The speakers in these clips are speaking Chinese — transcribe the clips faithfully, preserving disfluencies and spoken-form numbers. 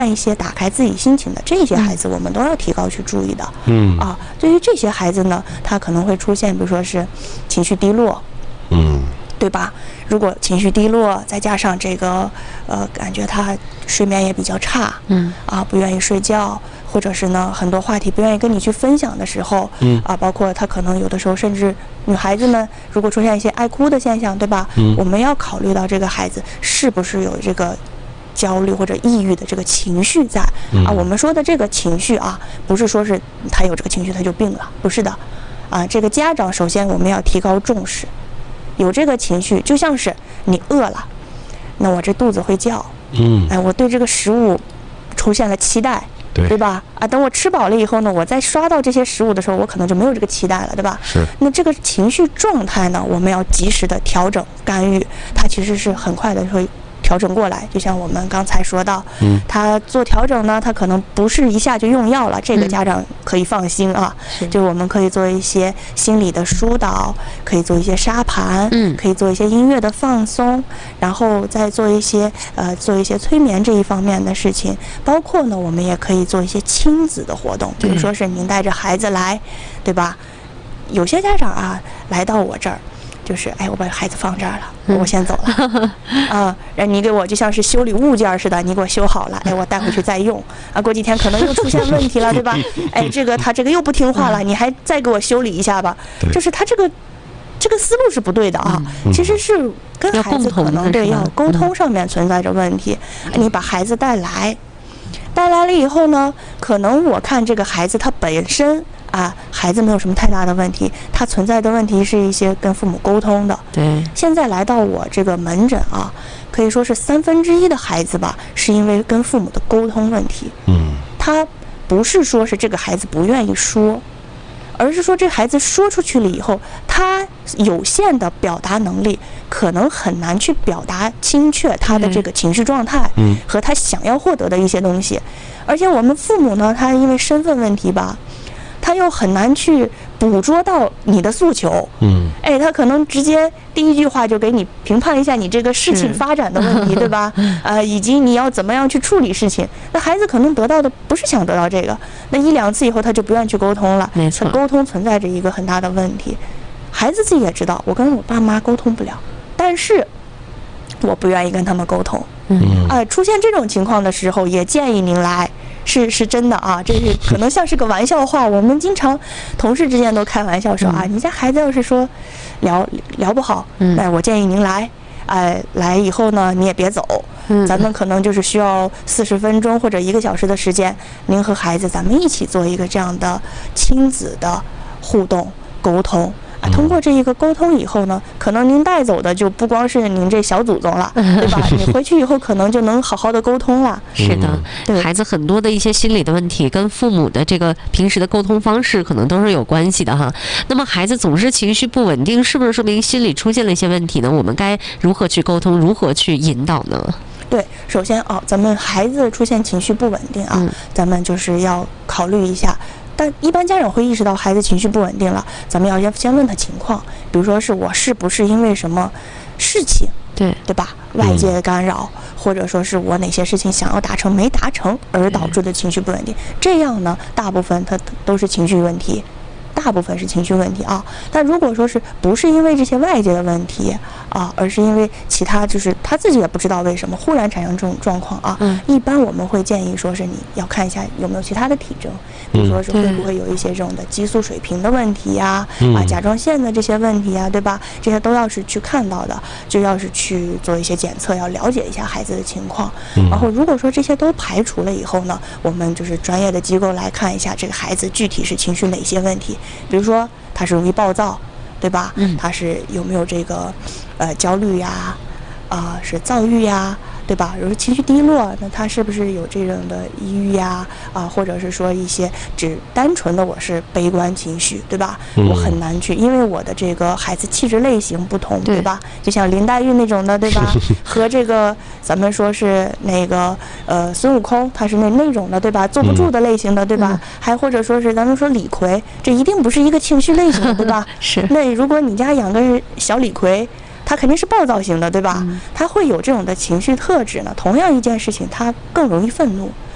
一些打开自己心情的这些孩子，我们都要提高去注意的。 嗯啊，对于这些孩子呢，他可能会出现，比如说是情绪低落， 嗯， 对吧？如果情绪低落，再加上这个呃，感觉他睡眠也比较差， 嗯啊，不愿意睡觉，或者是呢很多话题不愿意跟你去分享的时候， 嗯啊，包括他可能有的时候甚至女孩子们如果出现一些爱哭的现象，对吧？ 嗯我们要考虑到这个孩子是不是有这个焦虑或者抑郁的这个情绪在啊。我们说的这个情绪啊，不是说是他有这个情绪他就病了，不是的，啊，这个家长首先我们要提高重视，有这个情绪就像是你饿了，那我这肚子会叫， 嗯， 哎，我对这个食物出现了期待， 对对吧？啊，等我吃饱了以后呢，我再刷到这些食物的时候，我可能就没有这个期待了，对吧？ 是。 那这个情绪状态呢，我们要及时的调整干预，它其实是很快的会调整过来。就像我们刚才说到， 嗯， 他做调整呢，他可能不是一下就用药了，这个家长可以放心啊。 是就我们可以做一些心理的疏导，可以做一些沙盘， 嗯可以做一些音乐的放松，然后再做一些呃做一些催眠这一方面的事情。包括呢，我们也可以做一些亲子的活动，比如说是您带着孩子来，对吧？有些家长啊来到我这儿。就是哎，我把孩子放这儿了， 嗯我先走了，啊，然后你给我就像是修理物件似的，你给我修好了，哎，我带回去再用，啊，过几天可能又出现问题了，对吧？哎，这个他这个又不听话了，你还再给我修理一下吧，就是他这个这个思路是不对的啊，其实是跟孩子可能对要沟通上面存在着问题，你把孩子带来，带来了以后呢，可能我看这个孩子他本身。啊，孩子没有什么太大的问题，他存在的问题是一些跟父母沟通的。 对， 现在来到我这个门诊啊，可以说是三分之一的孩子吧，是因为跟父母的沟通问题。 嗯， 他不是说是这个孩子不愿意说，而是说这孩子说出去了以后，他有限的表达能力，可能很难去表达精确他的这个情绪状态， 嗯， 和他想要获得的一些东西。而且我们父母呢，他因为身份问题吧。他又很难去捕捉到你的诉求， 嗯， 哎，他可能直接第一句话就给你评判一下你这个事情发展的问题，对吧？呃，以及你要怎么样去处理事情。那孩子可能得到的不是想得到这个，那一两次以后他就不愿意去沟通了， 没错， 沟通存在着一个很大的问题。孩子自己也知道，我跟我爸妈沟通不了，但是我不愿意跟他们沟通。 嗯， 哎、呃，出现这种情况的时候，也建议您来。是是真的啊，这是可能像是个玩笑话。我们经常同事之间都开玩笑说啊，你家孩子要是说聊聊不好，那我建议您来，哎、呃，来以后呢你也别走，咱们可能就是需要四十分钟或者一个小时的时间，您和孩子咱们一起做一个这样的亲子的互动沟通。啊，通过这一个沟通以后呢，可能您带走的就不光是您这小祖宗了，对吧？你回去以后可能就能好好的沟通了。 是的， 对， 孩子很多的一些心理的问题跟父母的这个平时的沟通方式可能都是有关系的哈。那么孩子总是情绪不稳定，是不是说明心理出现了一些问题呢？我们该如何去沟通，如何去引导呢？ 对，首先啊，咱们孩子出现情绪不稳定啊，嗯、咱们就是要考虑一下。但一般家长会意识到孩子情绪不稳定了，咱们要先先问他情况，比如说是我是不是因为什么事情， 对对吧？外界干扰，嗯、或者说是我哪些事情想要达成没达成而导致的情绪不稳定，这样呢，大部分它都是情绪问题。大部分是情绪问题啊，但如果说是不是因为这些外界的问题啊，而是因为其他，就是他自己也不知道为什么忽然产生这种状况啊， 嗯， 一般我们会建议说是你要看一下有没有其他的体征，比如说是会不会有一些这种的激素水平的问题呀、啊，啊，甲状腺的这些问题啊，对吧？这些都要是去看到的，就要是去做一些检测，要了解一下孩子的情况。然后如果说这些都排除了以后呢，我们就是专业的机构来看一下这个孩子具体是情绪哪些问题。比如说他是容易暴躁，对吧？ 嗯， 他是有没有这个呃焦虑呀，啊、呃、是躁郁呀，对吧？有时候情绪低落，那他是不是有这种的抑郁呀？啊、呃，或者是说一些只单纯的我是悲观情绪，对吧？ 嗯、 我很难去，因为我的这个孩子气质类型不同， 对, 对吧？就像林黛玉那种的，对吧？和这个咱们说是那个呃孙悟空，他是那那种的，对吧？坐不住的类型的，对吧？嗯、还或者说是咱们说李逵，这一定不是一个情绪类型的，对吧？ 是。 那如果你家养个小李逵，他肯定是暴躁型的，对吧？ 嗯、 他会有这种的情绪特质呢。同样一件事情，他更容易愤怒，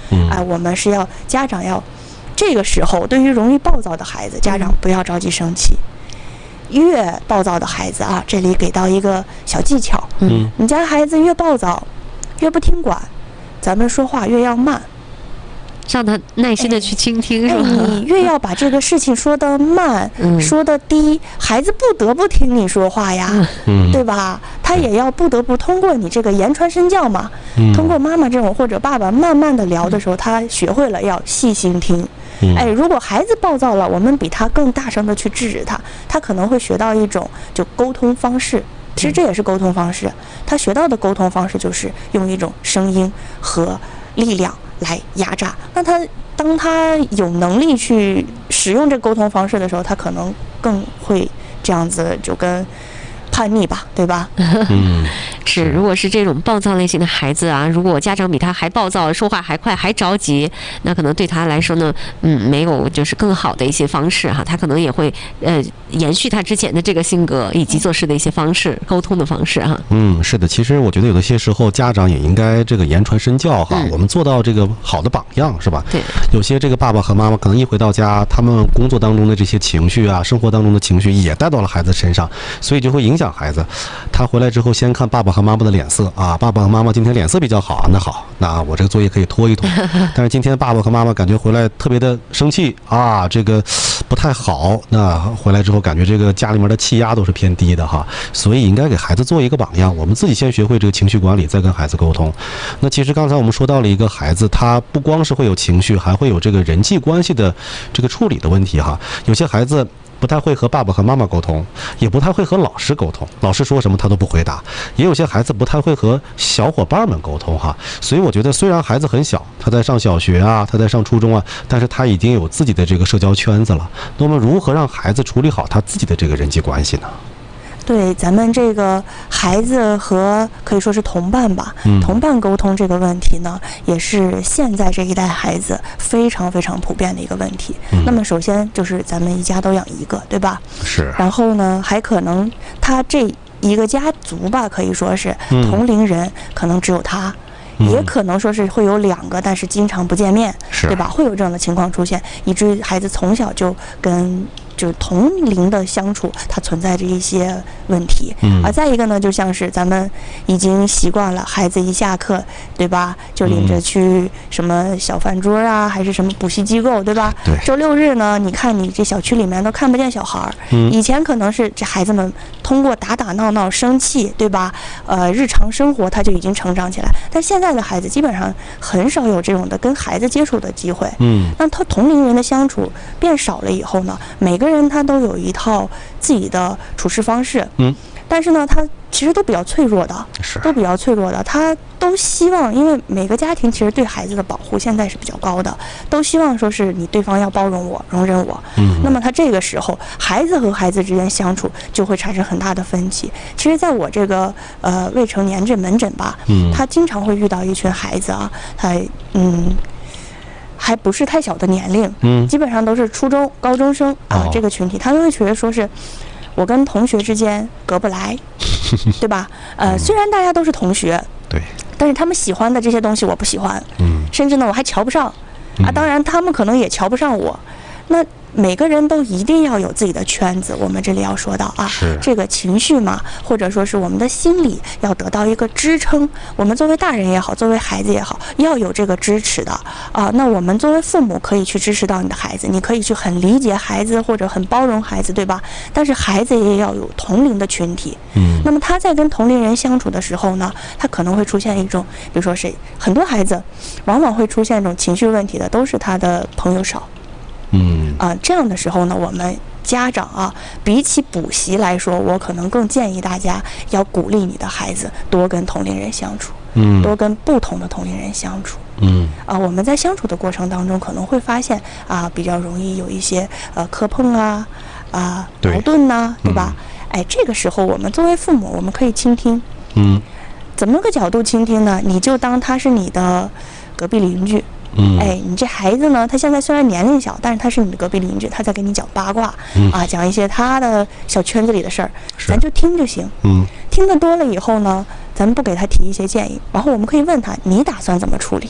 嗯，哎、呃，我们是要家长要这个时候，对于容易暴躁的孩子，家长不要着急生气。越暴躁的孩子啊，这里给到一个小技巧，嗯，你家孩子越暴躁，越不听管，咱们说话越要慢。 让他耐心的去倾听， 哎、是吧？你越要把这个事情说得慢，嗯、说得低，孩子不得不听你说话呀，嗯、对吧？他也要不得不通过你这个言传身教嘛，嗯、通过妈妈这种或者爸爸慢慢的聊的时候，他学会了要细心听。嗯、哎，如果孩子暴躁了，我们比他更大声的去制止他，他可能会学到一种就沟通方式。其实这也是沟通方式，他学到的沟通方式就是用一种声音和力量来压榨。那他当他有能力去使用这沟通方式的时候，他可能更会这样子就跟叛逆吧，对吧？ 嗯，是。如果是这种暴躁类型的孩子啊，如果家长比他还暴躁，说话还快，还着急，那可能对他来说呢，嗯，没有就是更好的一些方式哈，他可能也会呃延续他之前的这个性格以及做事的一些方式、沟通的方式哈。 嗯，是的。其实我觉得有的些时候家长也应该这个言传身教哈，嗯、我们做到这个好的榜样是吧？ 对。 有些这个爸爸和妈妈可能一回到家，他们工作当中的这些情绪啊，生活当中的情绪也带到了孩子身上，所以就会影响孩子。他回来之后先看爸爸和妈妈的脸色啊，爸爸和妈妈今天脸色比较好啊，那好，那我这个作业可以拖一拖。但是今天爸爸和妈妈感觉回来特别的生气啊，这个不太好，那回来之后感觉这个家里面的气压都是偏低的哈，所以应该给孩子做一个榜样。我们自己先学会这个情绪管理，再跟孩子沟通。那其实刚才我们说到了一个孩子，他不光是会有情绪，还会有这个人际关系的这个处理的问题哈。有些孩子不太会和爸爸和妈妈沟通，也不太会和老师沟通，老师说什么他都不回答。也有些孩子不太会和小伙伴们沟通哈，所以我觉得虽然孩子很小，他在上小学啊，他在上初中啊，但是他已经有自己的这个社交圈子了。那么如何让孩子处理好他自己的这个人际关系呢？ 对，咱们这个孩子和可以说是同伴吧，嗯、同伴沟通这个问题呢，也是现在这一代孩子非常非常普遍的一个问题。嗯、那么首先就是咱们一家都养一个，对吧？ 是。 然后呢，还可能他这一个家族吧，可以说是同龄人可能只有他。嗯、也可能说是会有两个，但是经常不见面，对吧？会有这样的情况出现，以至于孩子从小就跟就是同龄的相处，它存在着一些问题。嗯，而再一个呢，就像是咱们已经习惯了，孩子一下课，对吧，就领着去什么小饭桌啊，还是什么补习机构，对吧？ 对。 周六日呢，你看你这小区里面都看不见小孩儿。嗯。以前可能是这孩子们通过打打闹闹、生气，对吧？呃，日常生活他就已经成长起来，但现在的孩子基本上很少有这种的跟孩子接触的机会。嗯。那他同龄人的相处变少了以后呢，每个人他都有一套自己的处事方式。嗯。但是呢，他其实都比较脆弱的， 是都比较脆弱的。他都希望，因为每个家庭其实对孩子的保护现在是比较高的，都希望说是你对方要包容我、容忍我。嗯。那么他这个时候，孩子和孩子之间相处就会产生很大的分歧。其实，在我这个呃未成年这门诊吧，嗯，他经常会遇到一群孩子啊，他嗯。还不是太小的年龄，嗯，基本上都是初中、高中生啊、哦、这个群体，他们会觉得说是，我跟同学之间隔不来，对吧？呃，嗯、虽然大家都是同学， 对， 但是他们喜欢的这些东西我不喜欢，嗯，甚至呢我还瞧不上，啊，当然他们可能也瞧不上我，那。每个人都一定要有自己的圈子，我们这里要说到啊，这个情绪嘛，或者说是我们的心理要得到一个支撑。我们作为大人也好，作为孩子也好，要有这个支持的啊。那我们作为父母可以去支持到你的孩子，你可以去很理解孩子或者很包容孩子，对吧？但是孩子也要有同龄的群体。嗯。那么他在跟同龄人相处的时候呢，他可能会出现一种，比如说是很多孩子往往会出现一种情绪问题的，都是他的朋友少。嗯啊、呃，这样的时候呢，我们家长啊，比起补习来说，我可能更建议大家要鼓励你的孩子多跟同龄人相处，嗯，多跟不同的同龄人相处，嗯啊、呃，我们在相处的过程当中，可能会发现啊、呃，比较容易有一些呃磕碰啊啊、呃、矛盾呐、啊，对吧？嗯、哎，这个时候我们作为父母，我们可以倾听，嗯，怎么个角度倾听呢？你就当他是你的隔壁邻居。嗯，哎，你这孩子呢？他现在虽然年龄小，但是他是你的隔壁邻居，他在跟你讲八卦，嗯、啊，讲一些他的小圈子里的事儿，咱就听就行。嗯，听得多了以后呢，咱们不给他提一些建议，然后我们可以问他，你打算怎么处理？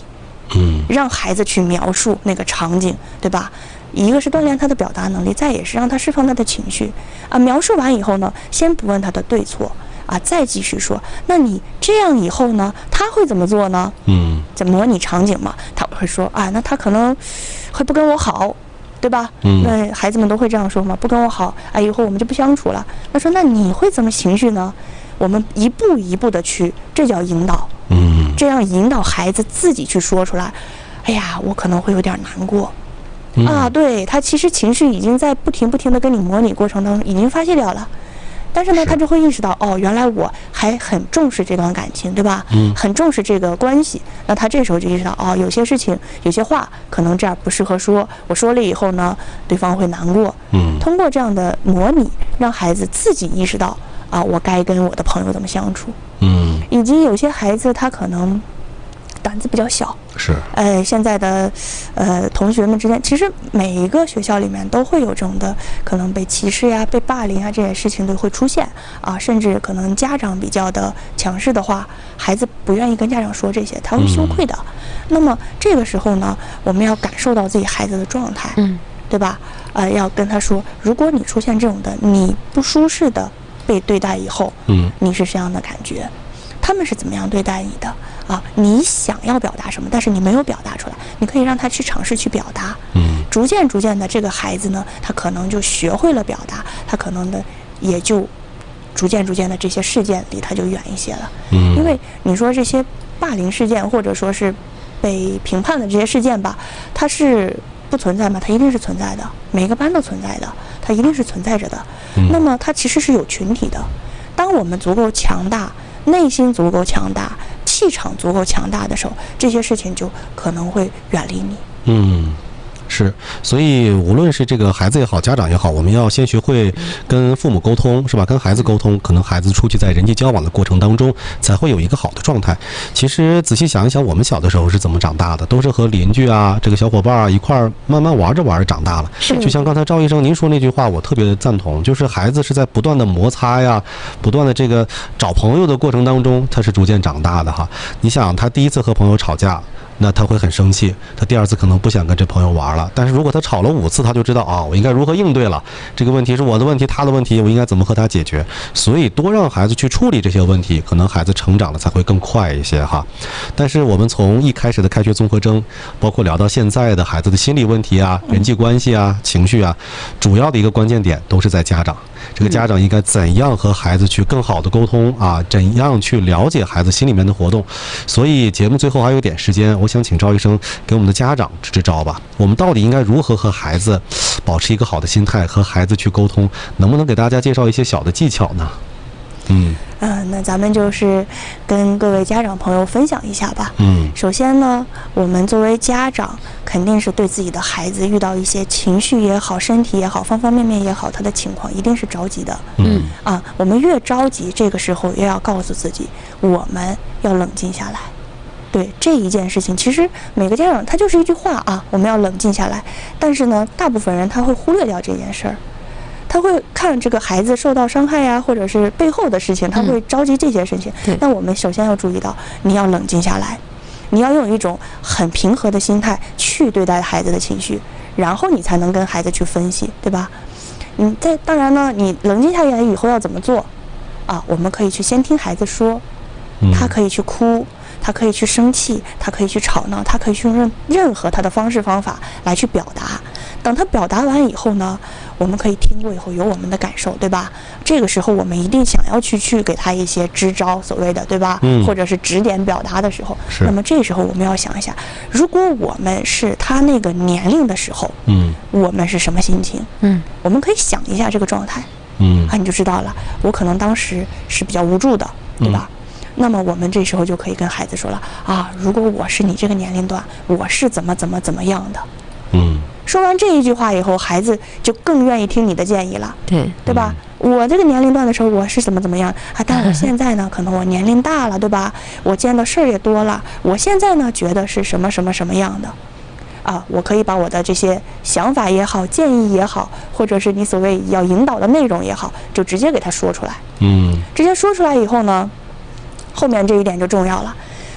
嗯， 让孩子去描述那个场景，对吧？一个是锻炼他的表达能力，再也是让他释放他的情绪啊。描述完以后呢，先不问他的对错啊，再继续说。那你这样以后呢，他会怎么做呢？ 嗯， 在模拟场景嘛，他会说啊，那他可能会不跟我好，对吧？ 嗯， 那孩子们都会这样说嘛，不跟我好，啊，以后我们就不相处了。他说，那你会怎么情绪呢？我们一步一步的去，这叫引导。 嗯， 这样引导孩子自己去说出来。哎呀，我可能会有点难过。 嗯、 啊，对，他其实情绪已经在不停不停的跟你模拟过程当中已经发泄掉了，但是呢， 是他就会意识到，哦，原来我还很重视这段感情，对吧？ 嗯， 很重视这个关系。那他这时候就意识到，哦，有些事情，有些话可能这样不适合说，我说了以后呢，对方会难过。 嗯， 通过这样的模拟，让孩子自己意识到，啊，我该跟我的朋友怎么相处。 嗯， 以及有些孩子他可能胆子比较小。 是， 呃，现在的呃同学们之间，其实每一个学校里面都会有这种的，可能被歧视呀、被霸凌啊这些事情都会出现啊，甚至可能家长比较的强势的话，孩子不愿意跟家长说这些，他会羞愧的。嗯、那么这个时候呢，我们要感受到自己孩子的状态， 嗯，对吧？呃，要跟他说，如果你出现这种的你不舒适的被对待以后， 嗯， 你是这样的感觉，他们是怎么样对待你的？啊，你想要表达什么，但是你没有表达出来，你可以让他去尝试去表达。 嗯， 逐渐逐渐的，这个孩子呢，他可能就学会了表达，他可能的也就逐渐逐渐的这些事件离他就远一些了。 嗯， 因为你说这些霸凌事件或者说是被评判的这些事件吧，它是不存在吗？它一定是存在的，每个班都存在的，它一定是存在着的。 嗯、 那么它其实是有群体的，当我们足够强大，内心足够强大，气场足够强大的时候，这些事情就可能会远离你。 嗯，是，所以无论是这个孩子也好，家长也好，我们要先学会跟父母沟通，是吧？跟孩子沟通，可能孩子出去在人际交往的过程当中，才会有一个好的状态。其实仔细想一想，我们小的时候是怎么长大的？都是和邻居啊，这个小伙伴啊一块儿慢慢玩着玩着长大了。 是， 就像刚才赵医生您说那句话，我特别赞同，就是孩子是在不断的摩擦呀，不断的这个找朋友的过程当中，他是逐渐长大的哈。你想，他第一次和朋友吵架，那他会很生气，他第二次可能不想跟这朋友玩了。但是如果他吵了五次，他就知道啊，我应该如何应对了。这个问题是我的问题，他的问题，我应该怎么和他解决？所以多让孩子去处理这些问题，可能孩子成长的才会更快一些哈。但是我们从一开始的开学综合征，包括聊到现在的孩子的心理问题啊、人际关系啊、情绪啊，主要的一个关键点都是在家长。这个家长应该怎样和孩子去更好的沟通啊？怎样去了解孩子心里面的活动？所以节目最后还有点时间，我想请赵医生给我们的家长支支招吧。我们到底应该如何和孩子保持一个好的心态，和孩子去沟通？能不能给大家介绍一些小的技巧呢？嗯。 嗯、呃，那咱们就是跟各位家长朋友分享一下吧。 嗯， 首先呢，我们作为家长，肯定是对自己的孩子遇到一些情绪也好、身体也好、方方面面也好，他的情况一定是着急的。 嗯， 啊，我们越着急，这个时候越要告诉自己，我们要冷静下来。对这一件事情，其实每个家长他就是一句话啊，我们要冷静下来。但是呢，大部分人他会忽略掉这件事儿。他会看这个孩子受到伤害呀、啊，或者是背后的事情，他会着急这些事情。 嗯、 那我们首先要注意到，你要冷静下来，你要用一种很平和的心态去对待孩子的情绪，然后你才能跟孩子去分析，对吧？你在当然呢，你冷静下来以后要怎么做啊？我们可以去先听孩子说，他可以去哭。他可以去生气，他可以去吵闹，他可以去用任任何他的方式方法来去表达。等他表达完以后呢，我们可以听过以后有我们的感受，对吧？这个时候我们一定想要去去给他一些支招，所谓的对吧？ 嗯， 或者是指点表达的时候，那么这时候我们要想一下，如果我们是他那个年龄的时候， 嗯， 我们是什么心情？ 嗯， 我们可以想一下这个状态， 嗯， 啊，你就知道了。我可能当时是比较无助的，对吧？嗯，那么我们这时候就可以跟孩子说了啊，如果我是你这个年龄段，我是怎么怎么怎么样的。 嗯， 说完这一句话以后，孩子就更愿意听你的建议了， 对对吧？嗯、我这个年龄段的时候，我是怎么怎么样啊？但我现在呢，可能我年龄大了，对吧？我见的事儿也多了，我现在呢，觉得是什么什么什么样的。啊，我可以把我的这些想法也好，建议也好，或者是你所谓要引导的内容也好，就直接给他说出来。 嗯， 直接说出来以后呢，后面这一点就重要了，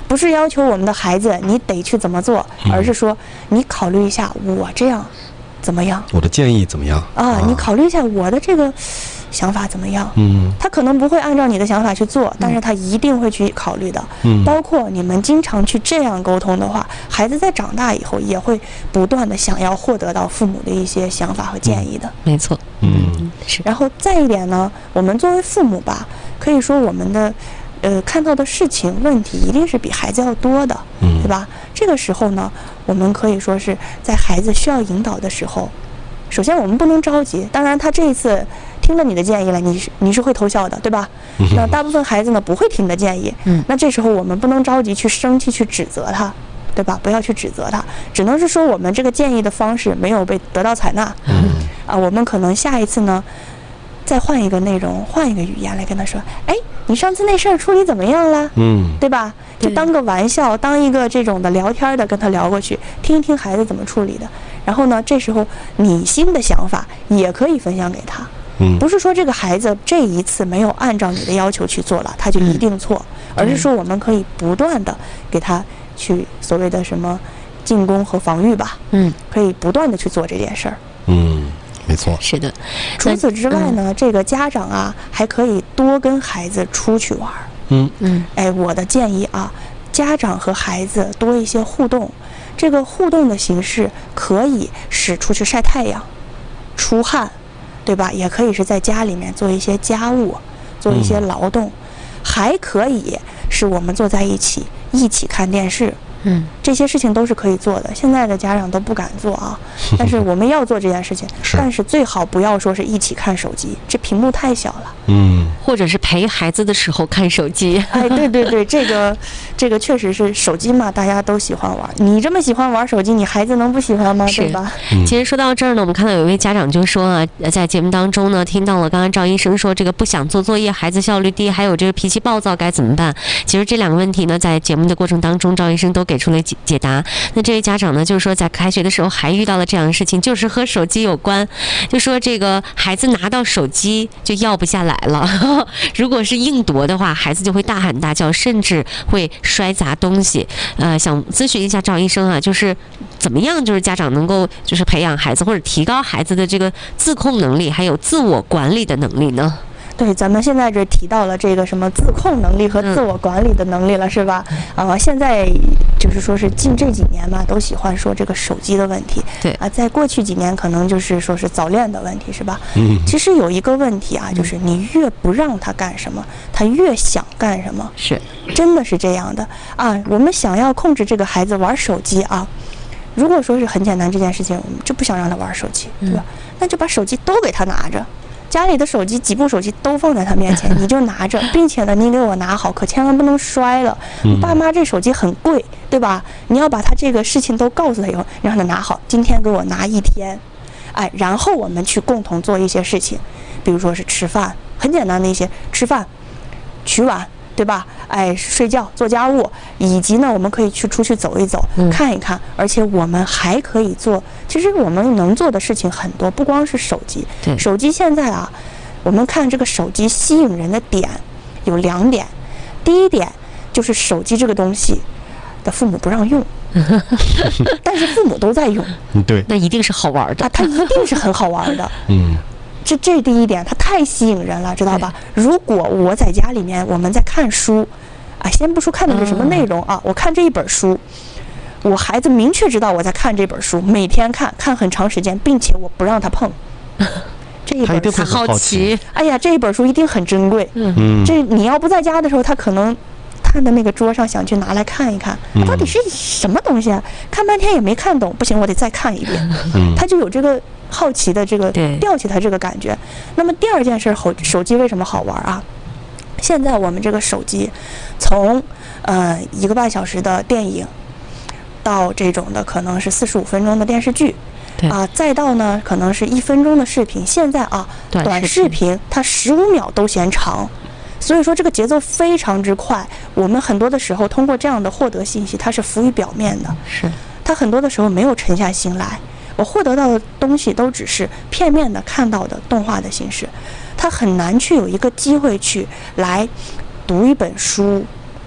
不是要求我们的孩子你得去怎么做，而是说你考虑一下我这样怎么样， 我的建议怎么样啊？你考虑一下我的这个想法怎么样？ 嗯， 他可能不会按照你的想法去做，但是他一定会去考虑的。 嗯， 包括你们经常去这样沟通的话，孩子在长大以后也会不断的想要获得到父母的一些想法和建议的。 没错， 嗯， 是。 然后再一点呢，我们作为父母吧，可以说我们的呃看到的事情问题一定是比孩子要多的， 嗯， 对吧？这个时候呢，我们可以说是在孩子需要引导的时候，首先我们不能着急。当然，他这一次听了你的建议了，你是你是会偷笑的，对吧？ 嗯、 那大部分孩子呢不会听你的建议， 嗯， 那这时候我们不能着急去生气去指责他，对吧？不要去指责他，只能是说我们这个建议的方式没有被得到采纳， 嗯， 啊，我们可能下一次呢再换一个内容，换一个语言来跟他说，哎，你上次那事儿处理怎么样了？ 嗯， 对吧？就当个玩笑，当一个这种的聊天的跟他聊过去，听一听孩子怎么处理的。然后呢，这时候你新的想法也可以分享给他。 嗯， 不是说这个孩子这一次没有按照你的要求去做了，他就一定错，而是说我们可以不断的给他去所谓的什么进攻和防御吧。 嗯， 可以不断的去做这件事儿。 嗯，没错。 是的。 除此之外呢， 嗯、 这个家长啊还可以多跟孩子出去玩。 嗯嗯， 哎，我的建议啊，家长和孩子多一些互动。这个互动的形式可以是出去晒太阳、出汗，对吧？也可以是在家里面做一些家务、做一些劳动，嗯、还可以是我们坐在一起一起看电视。 嗯， 这些事情都是可以做的。现在的家长都不敢做啊，但是我们要做这件事情。 是， 但是最好不要说是一起看手机，这屏幕太小了。 嗯， 或者是陪孩子的时候看手机。 哎，对对对，这个这个确实是手机嘛，大家都喜欢玩。你这么喜欢玩手机，你孩子能不喜欢吗？对吧？ 其实说到这儿呢，我们看到有一位家长就说啊，在节目当中呢，听到了刚刚赵医生说这个不想做作业，孩子效率低，还有这个脾气暴躁该怎么办？其实这两个问题呢，在节目的过程当中，赵医生都给出了解解答。那这位家长呢，就是说在开学的时候还遇到了这样的事情，就是和手机有关，就说这个孩子拿到手机就要不下来了，如果是硬夺的话，孩子就会大喊大叫，甚至会摔砸东西。呃，想咨询一下赵医生啊，就是怎么样，就是家长能够就是培养孩子或者提高孩子的这个自控能力，还有自我管理的能力呢？ 对，咱们现在这提到了这个什么自控能力和自我管理的能力了，嗯、是吧？啊，现在就是说是近这几年嘛，都喜欢说这个手机的问题。 对啊，在过去几年可能就是说是早恋的问题，是吧？ 嗯。 其实有一个问题啊，就是你越不让他干什么，他越想干什么。 是， 真的是这样的啊！我们想要控制这个孩子玩手机啊，如果说是很简单这件事情，我们就不想让他玩手机，对吧？嗯、那就把手机都给他拿着。家里的手机几部手机都放在他面前，你就拿着，并且呢，你给我拿好，可千万不能摔了。 嗯、 爸妈这手机很贵，对吧？你要把他这个事情都告诉他以后，让他拿好，今天给我拿一天，哎，然后我们去共同做一些事情，比如说是吃饭，很简单的一些吃饭、取碗，对吧？哎，睡觉、做家务，以及呢，我们可以去出去走一走， 嗯、 看一看，而且我们还可以做。其实我们能做的事情很多，不光是手机。 对， 手机现在啊，我们看这个手机吸引人的点有两点。第一点就是手机这个东西的父母不让用，但是父母都在用。 对， 那一定是好玩的啊，它一定是很好玩的。 嗯。 这这第一点，它太吸引人了，知道吧？如果我在家里面，我们在看书，啊，先不说看的是什么内容啊，我看这一本书，我孩子明确知道我在看这本书，每天看看很长时间，并且我不让他碰这一本书， 好奇， 哎呀，这一本书一定很珍贵。 嗯， 这你要不在家的时候，他可能他的那个桌上想去拿来看一看，到底是什么东西啊？看半天也没看懂，不行，我得再看一遍。 嗯， 他就有这个好奇的这个吊起他这个感觉。那么第二件事，手手机为什么好玩啊？现在我们这个手机，从呃一个半小时的电影，到这种的可能是四十五分钟的电视剧，啊、呃，再到呢可能是一分钟的视频。现在啊，短视频, 短视频它十五秒都嫌长。所以说这个节奏非常之快，我们很多的时候通过这样的获得信息，它是浮于表面的， 是它很多的时候没有沉下心来，我获得到的东西都只是片面的看到的动画的形式，它很难去有一个机会去来读一本书，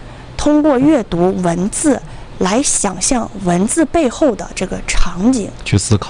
通过阅读文字来想象文字背后的这个场景， 去思考。